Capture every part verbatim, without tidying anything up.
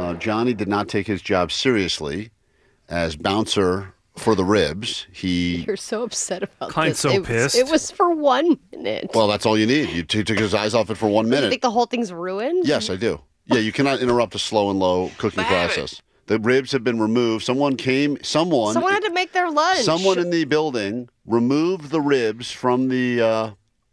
Uh, Johnny did not take his job seriously as bouncer for the ribs. He You're so upset about Client's this. so it was, pissed. it was for one minute. Well, that's all you need. You t- took his eyes off it for one You minute. think the whole thing's ruined? Yes, I do. Yeah, you cannot interrupt a slow and low cooking process. The ribs have been removed. Someone came, someone... Someone had to make their lunch. Someone in the building removed the ribs from the uh,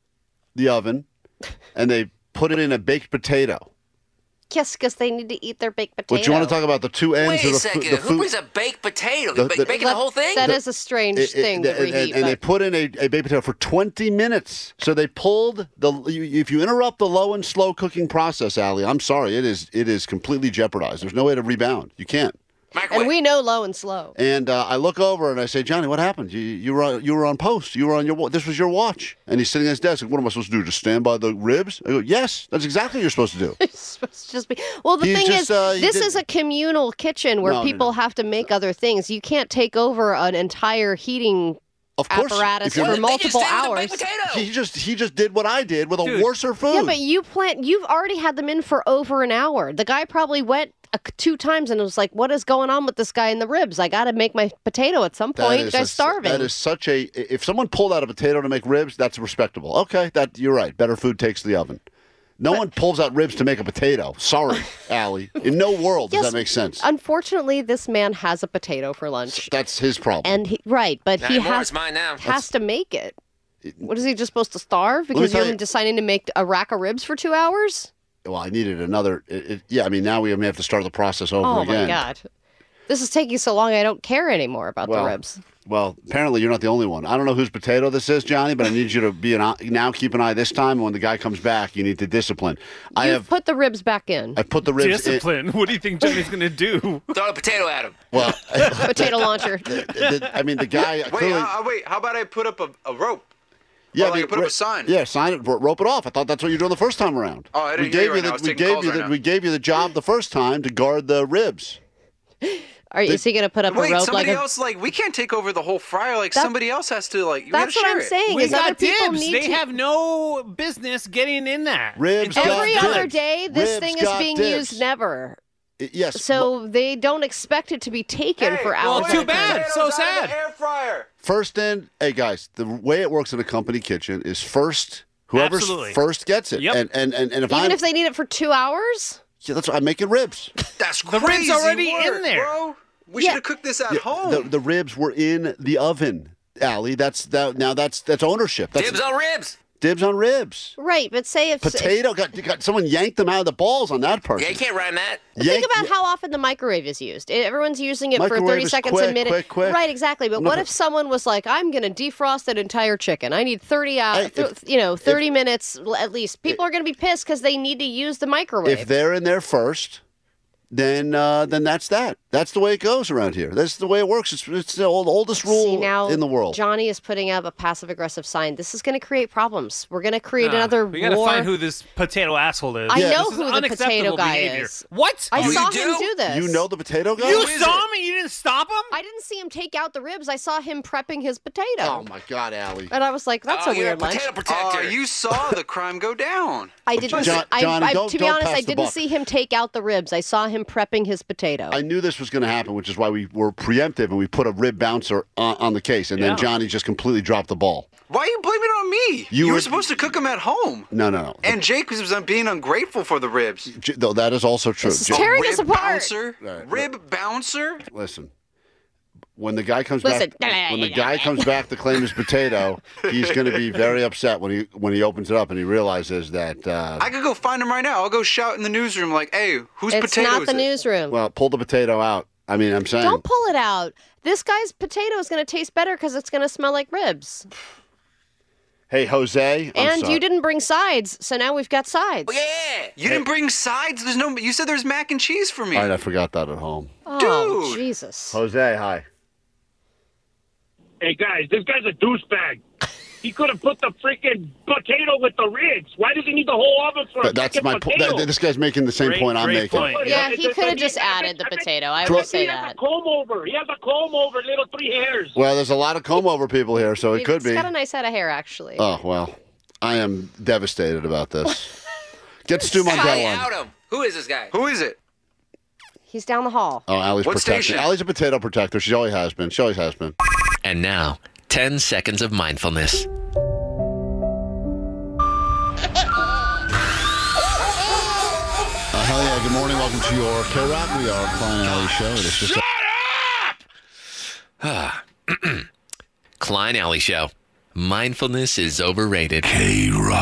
the oven, and they put it in a baked potato. Yes, because they need to eat their baked potato. But you want to talk about the two ends Wait of a the, second. fu- the Who food? brings a baked potato? The- The, the- baking the whole thing? That The- is a strange It- it- thing to and, reheat. and, and they but- put in a, a baked potato for twenty minutes. So they pulled the. You, if you interrupt the low and slow cooking process, Allie, I'm sorry, it is it is completely jeopardized. There's no way to rebound. You can't. and we know low and slow. And uh, I look over and I say, Johnny, what happened? You, you were on, you were on post. You were on your wa- this was your watch. And he's sitting at his desk. Like, what am I supposed to do? Just stand by the ribs? I go, yes, that's exactly what you're supposed to do. It's supposed to just be. Well, the He thing just, is, uh, he this did- is a communal kitchen where No, no, people no. have to make other things. You can't take over an entire heating Of course, apparatus if you're- for They multiple just stay with the hours. baked potato. He just he just did what I did with a Dude. worser food. Yeah, but you plant. You've already had them in for over an hour. The guy probably went uh, two times and was like, "What is going on with this guy in the ribs? I got to make my potato at some That point. is The guy's a- starving." That is such a. If someone pulled out a potato to make ribs, that's respectable. Okay, that you're right. Better food takes the oven. No one pulls out ribs to make a potato. Sorry, Allie. In no world does Yes, that make sense. Unfortunately, this man has a potato for lunch, That's his problem. and he, right, but Not he anymore, has it's mine now. has to make it. What is he just supposed to starve me because tell you're you- deciding to make a rack of ribs for two hours? well, I needed another. It, it, yeah, I mean, now we may have to start the process over Oh again. my god, this is taking so long. I don't care anymore about Well, the ribs. Well, apparently you're not the only one. I don't know whose potato this is, Johnny, but I need you to be an eye- now keep an eye this time. When the guy comes back, you need to discipline. I You've have put the ribs back in. I put the ribs in. Discipline. What do you think Johnny's going to do? Throw a potato at him. Well, Potato launcher. the- the- I mean, the guy Wait, clearly. uh, uh, wait. How about I put up a, a rope? Yeah, Oh, like but- put up a sign. Yeah, sign it, ro- rope it off. I thought that's what you were doing the first time around. Oh, I didn't we hear gave you right you now. I the was we taking gave calls you right the now. we gave you the job the first time to guard the ribs. Are, is he going to put up Wait, a rope somebody like a? else, like, we can't take over the whole fryer. Like, That- somebody else has to, like, we That's gotta what share I'm it. saying. We is other got people dibs. need They to. have no business getting in that. Ribs And got Every dibs. other day, this Ribs thing is got being dibs. used never. I- yes. So they don't expect it to be taken Hey, for well, hours. too at a time. bad. Potatoes So out of sad. the air fryer. First in, hey guys, the way it works in a company kitchen is first whoever's Absolutely. first gets it. Yep. And and and, and if Even I'm if they need it for two hours. yeah, that's what I'm making ribs. That's The ribs crazy already work, in there. bro. We Yeah. should have cooked this at Yeah, home. the, the ribs were in the oven, Allie. That's that. Now that's that's ownership. That's Dibs on ribs. dibs on ribs. Right, but say if Potato got, got someone yanked them out of the balls on that person. Yeah, you can't rhyme that. Think Yank- about how often the microwave is used. Everyone's using it for Microwave thirty is seconds quick, a minute. quick, quick. Right, exactly. But I'm what not- if someone was like, "I'm going to defrost an entire chicken. I need thirty hours, Hey, if- you know, thirty minutes at least." People are going to be pissed because they need to use the microwave. If they're in there first, then uh, then that's that. That's the way it goes around here. That's the way it works. It's, it's the old, oldest rule See, now in the world. Johnny is putting up a passive aggressive sign. This is going to create problems. We're going to create Ah, another we gotta war. find who this potato asshole is. I Yeah. know This is who the unacceptable potato guy behavior. is. What? I Oh, saw you him do? do this. You know the potato guy? You is saw it? me. You didn't stop him. I didn't see him take out the ribs. I saw him prepping his potato. Oh my God, Allie. And I was like, that's oh, a you're weird a lunch. potato Oh, protector. you saw the crime go down. I didn't. John- I, Johnny, I, don't- to be don't honest, pass I the didn't buck. see him take out the ribs. I saw him prepping his potato. I knew this was going to happen, which is why we were preemptive and we put a rib bouncer on, on the case, and Yeah. then Johnny just completely dropped the ball. Why are you blaming it on me? You You, were- were supposed to cook them at home. No, no, no. And Jake was being ungrateful for the ribs. J- though that is also true. This is Jo- tearing rib us apart. bouncer? Right, Rib bouncer? Listen, when the guy comes Listen. back, when the guy comes back to claim his potato, he's going to be very upset when he when he opens it up and he realizes that. Uh, I could go find him right now. I'll go shout in the newsroom like, hey, whose it's potato not is the it? newsroom. well, pull the potato out. I mean, I'm saying. Don't pull it out. This guy's potato is going to taste better because it's going to smell like ribs. Hey, Jose. I'm and sorry. you didn't bring sides, so now we've got sides. Oh, yeah. You didn't bring sides? There's no. You said there's mac and cheese for me. All right, I forgot that at home. Oh, Dude. Jesus. Jose, hi. Hey, guys, this guy's a douchebag. He could have put the freaking potato with the ribs. Why does he need the whole oven for a But that's freaking my point. potato? This guy's making the same Great- point I'm great making. point. Yeah, It's he just could have like just he- I added think- the I think- potato. I He will He say has that. a comb over. He has a comb over, little three hairs. Well, there's a lot of comb over people here, so it could He's be. got a nice head of hair, actually. Oh well, I am devastated about this. Get Stu Hey, Mondell on. out him. Who is this guy? Who is it? He's down the hall. Oh, Allie's What protecting. station? Allie's a potato protector. She always has been. She always has been. And now, ten seconds of mindfulness. Uh, hell yeah, good morning. Welcome to your K-Rock. We are Klein and Alley Show. It is just Klein Alley Show. Mindfulness is overrated. K-Rock.